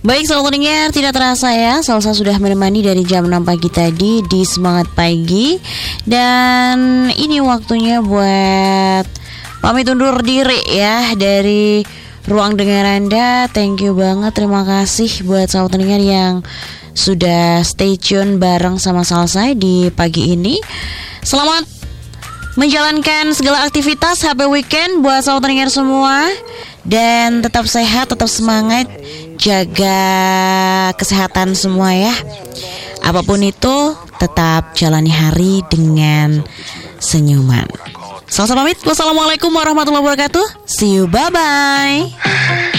Baik, selamat pendengar, tidak terasa ya, Salsa sudah menemani dari jam 6 pagi tadi di Semangat Pagi. Dan ini waktunya buat pamit undur diri ya dari ruang dengar Anda. Thank you banget, terima kasih buat selamat pendengar yang sudah stay tune bareng sama Salsa di pagi ini. Selamat menjalankan segala aktivitas happy weekend buat selamat pendengar semua. Dan tetap sehat, tetap semangat, jaga kesehatan semua ya. Apapun itu, tetap jalani hari dengan senyuman. Salsa pamit, wassalamualaikum warahmatullahi wabarakatuh. See you, bye-bye.